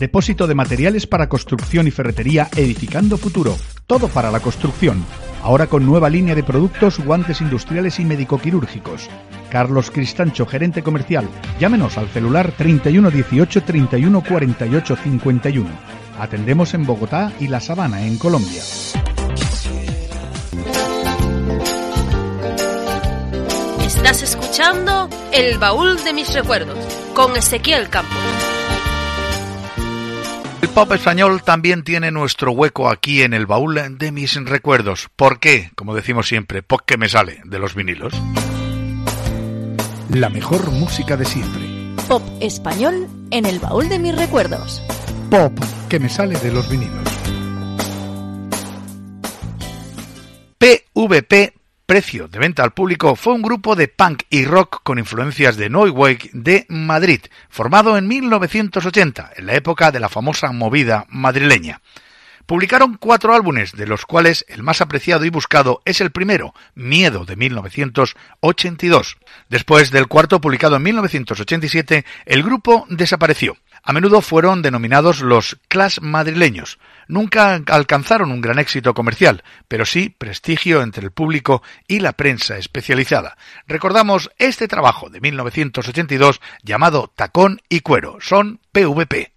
Depósito de materiales para construcción y ferretería Edificando Futuro. Todo para la construcción. Ahora con nueva línea de productos, guantes industriales y médico-quirúrgicos. Carlos Cristancho, gerente comercial. Llámenos al celular 31 18 31 48 51. Atendemos en Bogotá y La Sabana, en Colombia. Estás escuchando El Baúl de mis Recuerdos con Ezequiel Campos. El pop español también tiene nuestro hueco aquí en El Baúl de mis Recuerdos. ¿Por qué? Como decimos siempre, porque me sale de los vinilos. La mejor música de siempre. Pop español en El Baúl de mis Recuerdos. Pop que me sale de los vinilos. PVP, precio de venta al público, fue un grupo de punk y rock con influencias de New Wave de Madrid, formado en 1980, en la época de la famosa movida madrileña. Publicaron 4 álbumes, de los cuales el más apreciado y buscado es el primero, Miedo, de 1982. Después del cuarto, publicado en 1987, el grupo desapareció. A menudo fueron denominados los Clash madrileños. Nunca alcanzaron un gran éxito comercial, pero sí prestigio entre el público y la prensa especializada. Recordamos este trabajo de 1982 llamado Tacón y Cuero. Son PVP.